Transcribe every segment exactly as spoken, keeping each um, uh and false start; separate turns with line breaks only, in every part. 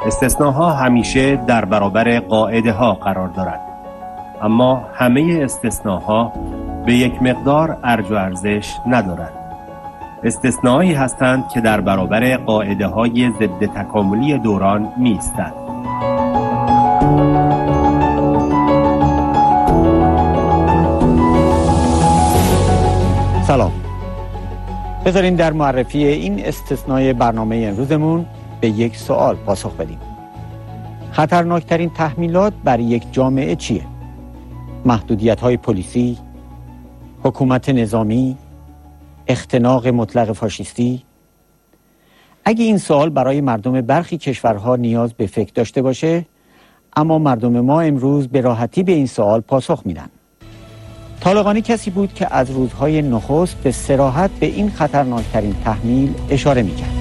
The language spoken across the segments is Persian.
استثناها همیشه در برابر قاعده ها قرار دارند، اما همه استثناها به یک مقدار ارج و ارزش ندارند. استثنایی هستند که در برابر قاعده های ضد تکاملی دوران می ایستند.
سلام. بذارین در معرفی این استثنای برنامه امروزمون به یک سوال پاسخ بدیم. خطرناکترین تحمیلات برای یک جامعه چیه؟ محدودیت‌های پلیسی، حکومت نظامی، اختناق مطلق فاشیستی؟ اگه این سوال برای مردم برخی کشورها نیاز به فکر داشته باشه، اما مردم ما امروز به راحتی به این سوال پاسخ میدن. طالقانی کسی بود که از روزهای نخست به صراحت به این خطرناکترین تحمیل اشاره میکرد.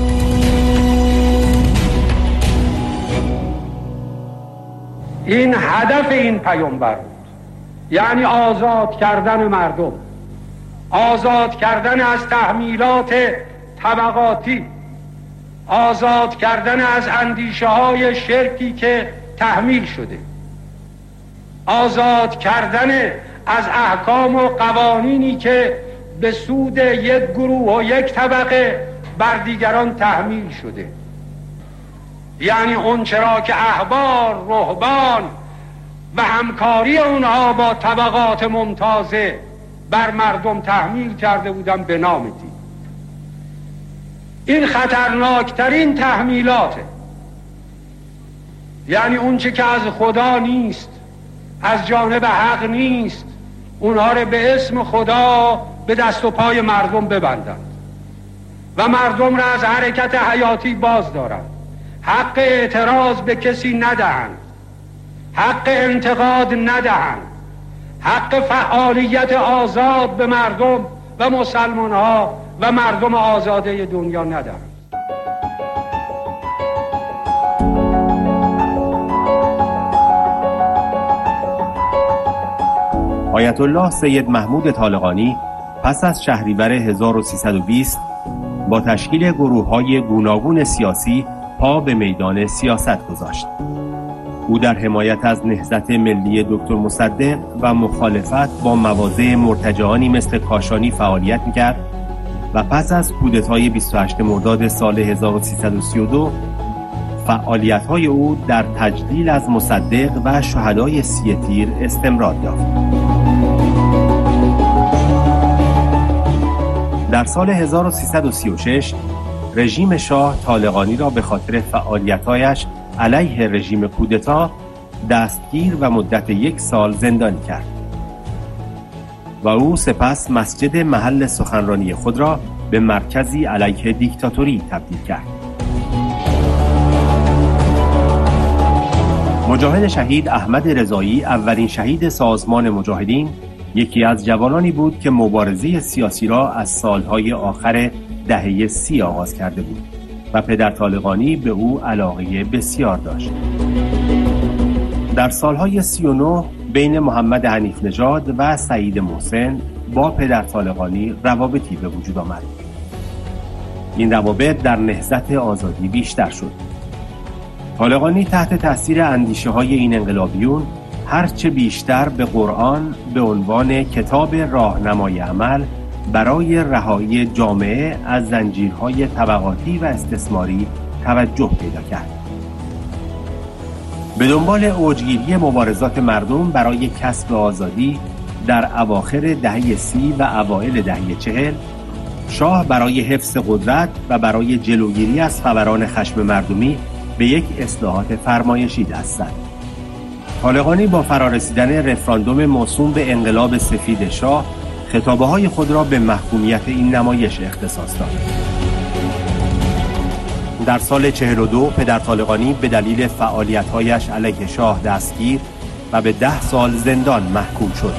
این هدف این پیامبر بود، یعنی آزاد کردن مردم، آزاد کردن از تحمیلات طبقاتی، آزاد کردن از اندیشه های شرکی که تحمیل شده، آزاد کردن از احکام و قوانینی که به سود یک گروه و یک طبقه بر دیگران تحمیل شده. یعنی اون چرا که احبار، رهبان و همکاری اونها با طبقات ممتازه بر مردم تحمیل کرده بودن به نام دین. این خطرناکترین تحمیلاته، یعنی اون چه که از خدا نیست، از جانب حق نیست، اونها رو به اسم خدا به دست و پای مردم ببندند و مردم را از حرکت حیاتی باز دارند، حق اعتراض به کسی ندهند، حق انتقاد ندهند، حق فعالیت آزاد به مردم و مسلمان ها و مردم آزاده دنیا ندهند.
آیت الله سید محمود طالقانی پس از شهریور هزار و سیصد و بیست با تشکیل گروه‌های گوناگون سیاسی پا به میدان سیاست گذاشت. او در حمایت از نهضت ملی دکتر مصدق و مخالفت با مواضع مرتجعانی مثل کاشانی فعالیت می‌کرد و پس از کودتای بیست و هشتم مرداد سال هزار و سیصد و سی و دو فعالیت‌های او در تجلیل از مصدق و شهدای سی تیر استمرار یافت. در سال هزار و سیصد و سی و شش رژیم شاه طالقانی را به خاطر فعالیت‌هایش علیه رژیم کودتا دستگیر و مدت یک سال زندانی کرد و او سپس مسجد محل سخنرانی خود را به مرکزی علیه دیکتاتوری تبدیل کرد. مجاهد شهید احمد رضایی اولین شهید سازمان مجاهدین یکی از جوانانی بود که مبارزه سیاسی را از سالهای آخر دهه سی آغاز کرده بود و پدر طالقانی به او علاقه بسیار داشت. در سالهای سی و نه بین محمد حنیف نژاد و سعید محسن با پدر طالقانی روابطی به وجود آمد. این روابط در نهضت آزادی بیشتر شد. طالقانی تحت تاثیر اندیشه های این انقلابیون هرچه بیشتر به قرآن به عنوان کتاب راهنمای عمل برای رهایی جامعه از زنجیرهای طبقاتی و استثماری توجه پیدا کرد. به دنبال اوجگیری مبارزات مردم برای کسب آزادی در اواخر دهه سی و اوایل دهه چهل، شاه برای حفظ قدرت و برای جلوگیری از فوران خشم مردمی به یک اصلاحات فرمایشی دست زد. طالقانی با فرارسیدن رفراندوم موسوم به انقلاب سفید شاه خطابه های خود را به محکومیت این نمایش اختصاص داد. در سال چهل و دو پدر طالقانی به دلیل فعالیت‌هایش علیه شاه دستگیر و به ده سال زندان محکوم شد.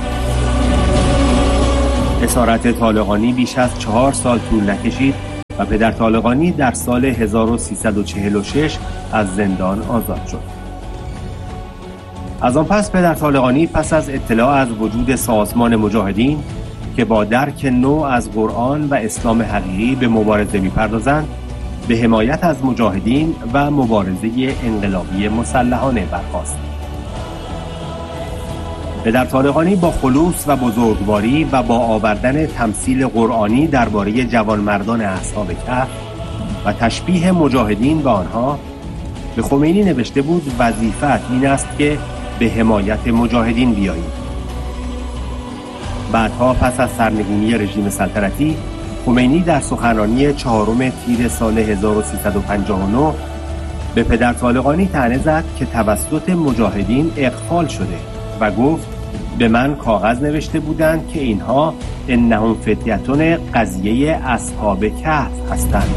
اسارت طالقانی بیش از چهار سال طول نکشید و پدر طالقانی در سال هزار و سیصد و چهل و شش از زندان آزاد شد. از آن پس پدر طالقانی پس از اطلاع از وجود سازمان مجاهدین که با درک نو از قرآن و اسلام حقیقی به مبارزه می‌پردازند، به حمایت از مجاهدین و مبارزه انقلابی مسلحانه برخاست. پدر طالقانی با خلوص و بزرگواری و با آوردن تمثیل قرآنی درباره جوانمردان اصحاب کهف و تشبیه مجاهدین به آنها، به خمینی نوشته بود وظیفت این است که به حمایت مجاهدین بیایی. بعدها پس از سرنگونی رژیم سلطنتی، خمینی در سخنرانی چهارم تیر سال هزار و سیصد و پنجاه و نه به پدر طالقانی طعنه زد که توسط مجاهدین اغفال شده و گفت به من کاغذ نوشته بودند که اینها انهم فتیتون قضیه اصحاب کهف هستند.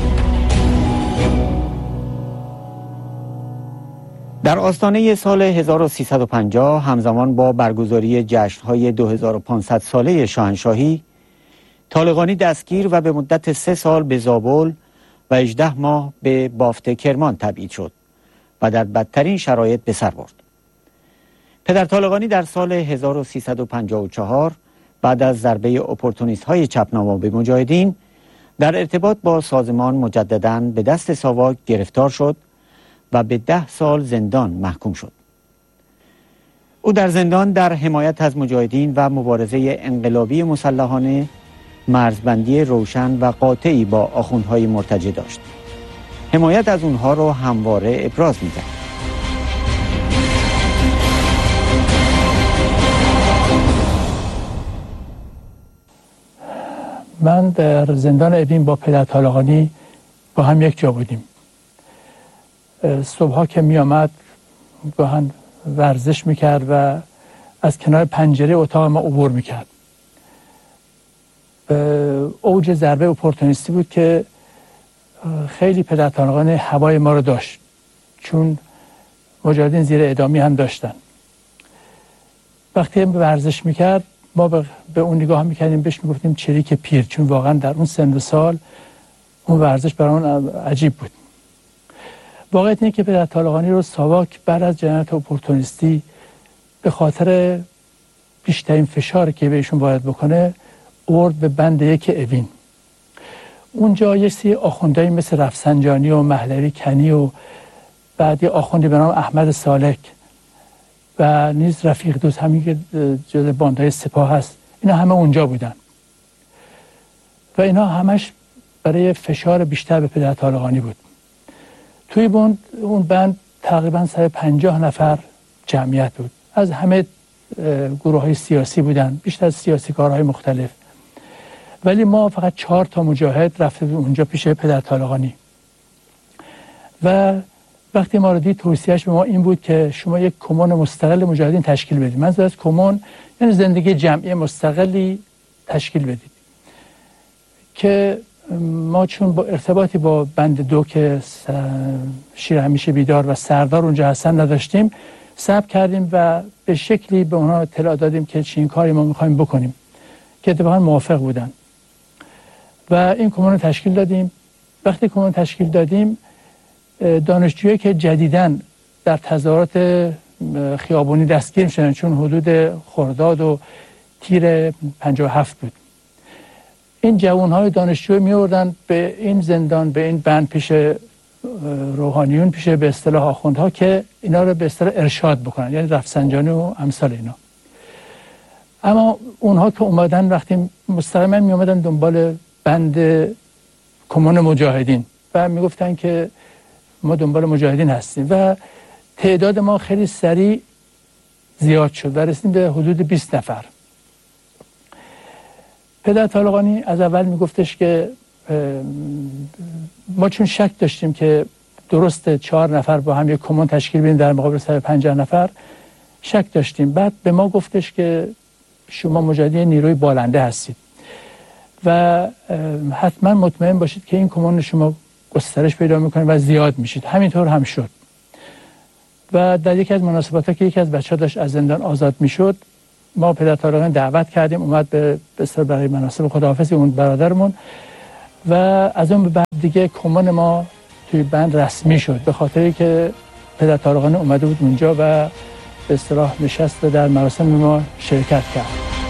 در آستانه سال هزار و سیصد و پنجاه همزمان با برگزاری جشن‌های دو هزار و پانصد ساله شاهنشاهی، طالقانی دستگیر و به مدت سه سال به زابل و هجده ماه به بافت کرمان تبعید شد و در بدترین شرایط به سر برد. پدر طالقانی در سال هزار و سیصد و پنجاه و چهار بعد از ضربه اپورتونیست های چپنما به مجاهدین در ارتباط با سازمان مجدداً به دست ساواک گرفتار شد و به ده سال زندان محکوم شد. او در زندان در حمایت از مجاهدین و مبارزه انقلابی مسلحانه مرزبندی روشن و قاطعی با آخوندهای مرتجع داشت. حمایت از اونها رو همواره ابراز می‌کرد.
من در زندان اوین با پدر طالقانی با هم یک جا بودیم. صبحها که می آمد گاهن ورزش میکرد و از کنار پنجره اتاق ما عبور میکرد. اوج ضربه اپورتونیستی بود که خیلی پدر طالقانی هوای ما رو داشت، چون مجاهدین زیر اعدامی هم داشتن. وقتی ورزش میکرد ما به اون نگاه میکردیم، بهش میگفتیم چریک پیر، چون واقعا در اون سن و سال اون ورزش برای اون عجیب بود. واقعیت اینه که پدر طالقانی رو ساواک بعد از جنایت اپورتونیستی به خاطر بیشترین فشاری که بهشون وارد بکنه آورد به بند یک اوین. اونجا یه سری آخوندهایی مثل رفسنجانی و مهلوی کنی و بعد یه آخوندی به نام احمد سالک و نیز رفیق دوست، همین که جز باندهای سپاه هست، اینا همه اونجا بودن و اینا همش برای فشار بیشتر به پدر طالقانی بود. توی بند اون بند تقریبا سر پنجاه نفر جمعیت بود، از همه گروه های سیاسی بودن، بیشتر از سیاسی کارهای مختلف، ولی ما فقط چهار تا مجاهد رفته بود اونجا پیش پدر طالقانی و وقتی ما رو دید توصیهش به ما این بود که شما یک کمون مستقل مجاهدین تشکیل بدید. منظور از کمون یعنی زندگی جمعی مستقلی تشکیل بدید که ما چون با ارتباطی با بند دو که شیر همیشه بیدار و سردار اونجا هستن نداشتیم، صبر کردیم و به شکلی به اونها اطلاع دادیم که چین کاری ما میخوایم بکنیم که اتفاقا موافق بودن و این کمون رو تشکیل دادیم. وقتی کمون تشکیل دادیم دانشجویی که جدیداً در تظاهرات خیابانی دستگیر شدن، چون حدود خرداد و تیر پنجاه و هفت بود، این جوانهای دانشجوی می آوردن به این زندان، به این بند پیش روحانیون، پیش به اصطلاح آخوندها که اینا رو به اصطلاح ارشاد بکنن، یعنی رفسنجانی و امثال اینا. اما اونها که اومدن وقتی مستقیما می اومدن دنبال بند کمون مجاهدین و می گفتن که ما دنبال مجاهدین هستیم و تعداد ما خیلی سریع زیاد شد و رسیدیم به حدود بیست نفر. پدر طالقانی از اول میگفتش که ما چون شک داشتیم که درست چهار نفر با هم یک کمون تشکیل بدیم در مقابل صد و پنجاه نفر، شک داشتیم. بعد به ما گفتش که شما مجاهدین نیروی بالنده هستید و حتما مطمئن باشید که این کمون شما گسترش پیدا میکنه و زیاد میشید. همینطور هم شد و در یکی از مناسبت‌ها که یکی از بچه‌ها داشت از زندان آزاد میشد، ما پدر طالقانی دعوت کردیم، اومد به بسیار برای مناسب خداحافظی اون برادرمون و از اون به بعد دیگه کمون ما توی بند رسمی شد، به خاطری که پدر طالقانی اومده بود اونجا و به اصطلاح نشست و در مراسم ما شرکت کرد.